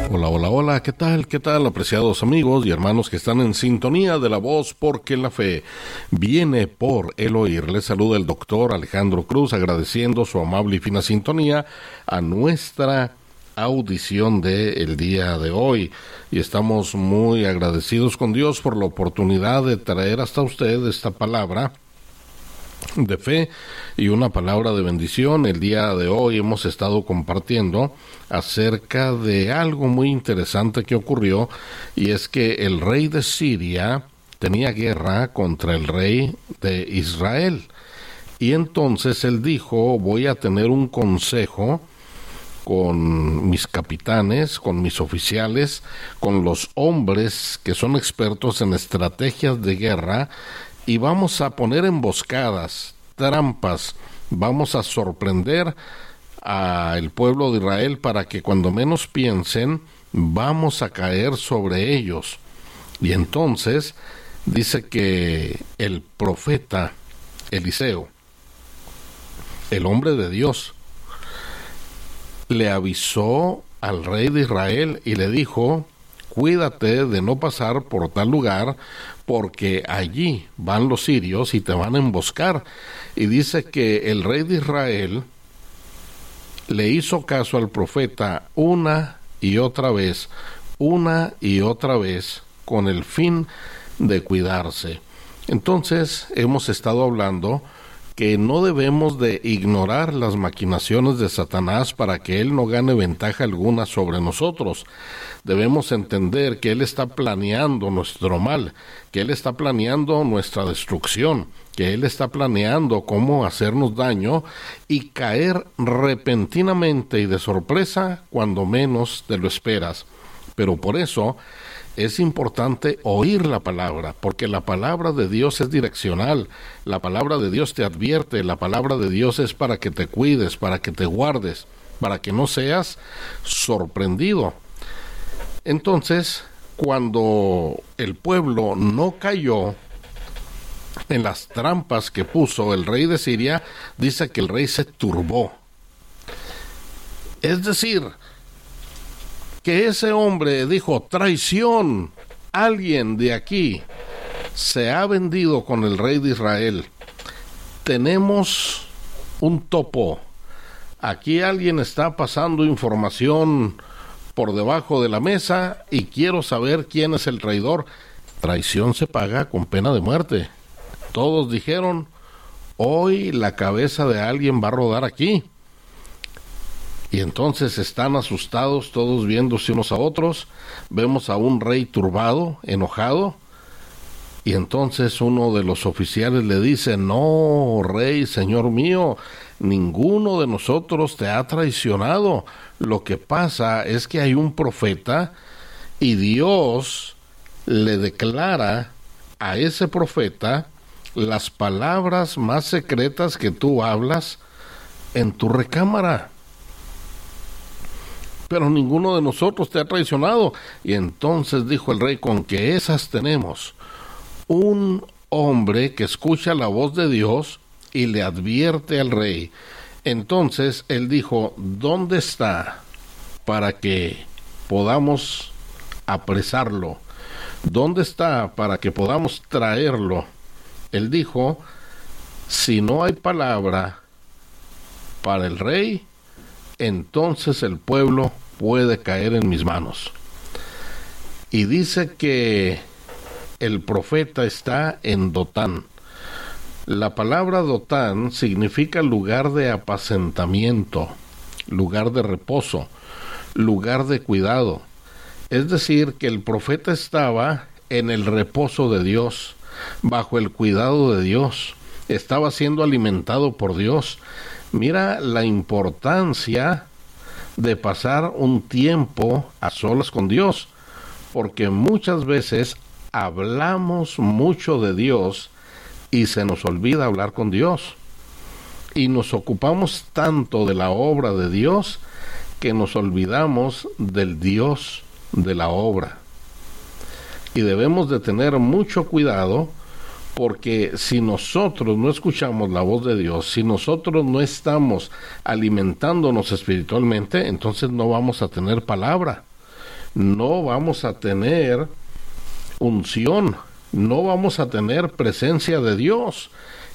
Hola, hola, hola, ¿qué tal? ¿Qué tal, apreciados amigos y hermanos que están en sintonía de la voz? Porque la fe viene por el oír. Les saluda el doctor Alejandro Cruz, agradeciendo su amable y fina sintonía a nuestra audición del día de hoy. Y estamos muy agradecidos con Dios por la oportunidad de traer hasta usted esta palabra de fe y una palabra de bendición. El día de hoy hemos estado compartiendo acerca de algo muy interesante que ocurrió, y es que el rey de Siria tenía guerra contra el rey de Israel, y entonces él dijo: voy a tener un consejo con mis capitanes, con mis oficiales, con los hombres que son expertos en estrategias de guerra, y vamos a poner emboscadas, trampas, vamos a sorprender al pueblo de Israel para que cuando menos piensen, vamos a caer sobre ellos. Y entonces dice que el profeta Eliseo, el hombre de Dios, le avisó al rey de Israel y le dijo: cuídate de no pasar por tal lugar, porque allí van los sirios y te van a emboscar. Y dice que el rey de Israel le hizo caso al profeta una y otra vez, con el fin de cuidarse. Entonces, hemos estado hablando que no debemos de ignorar las maquinaciones de Satanás para que él no gane ventaja alguna sobre nosotros. Debemos entender que él está planeando nuestro mal, que él está planeando nuestra destrucción, que él está planeando cómo hacernos daño y caer repentinamente y de sorpresa cuando menos te lo esperas. Pero por eso es importante oír la palabra, porque la palabra de Dios es direccional, la palabra de Dios te advierte, la palabra de Dios es para que te cuides, para que te guardes, para que no seas sorprendido. Entonces, cuando el pueblo no cayó en las trampas que puso el rey de Siria, dice que el rey se turbó. Es decir, que ese hombre dijo: traición, alguien de aquí se ha vendido con el rey de Israel. Tenemos un topo. Aquí alguien está pasando información por debajo de la mesa y quiero saber quién es el traidor. Traición se paga con pena de muerte. Todos dijeron: hoy la cabeza de alguien va a rodar aquí. Y entonces están asustados todos viéndose unos a otros. Vemos a un rey turbado, enojado. Y entonces uno de los oficiales le dice: no, rey, señor mío, ninguno de nosotros te ha traicionado. Lo que pasa es que hay un profeta y Dios le declara a ese profeta las palabras más secretas que tú hablas en tu recámara. Pero ninguno de nosotros te ha traicionado. Y entonces dijo el rey: con que esas tenemos. Un hombre que escucha la voz de Dios y le advierte al rey. Entonces él dijo: ¿dónde está para que podamos apresarlo? ¿Dónde está para que podamos traerlo? Él dijo: si no hay palabra para el rey, entonces el pueblo puede caer en mis manos. Y dice que el profeta está en Dotán. La palabra Dotán significa lugar de apacentamiento, lugar de reposo, lugar de cuidado. Es decir, que el profeta estaba en el reposo de Dios, bajo el cuidado de Dios, estaba siendo alimentado por Dios. Mira la importancia de pasar un tiempo a solas con Dios, porque muchas veces hablamos mucho de Dios y se nos olvida hablar con Dios. Y nos ocupamos tanto de la obra de Dios que nos olvidamos del Dios de la obra. Y debemos de tener mucho cuidado, porque si nosotros no escuchamos la voz de Dios, si nosotros no estamos alimentándonos espiritualmente, entonces no vamos a tener palabra. no vamos a tener unción, no vamos a tener presencia de Dios.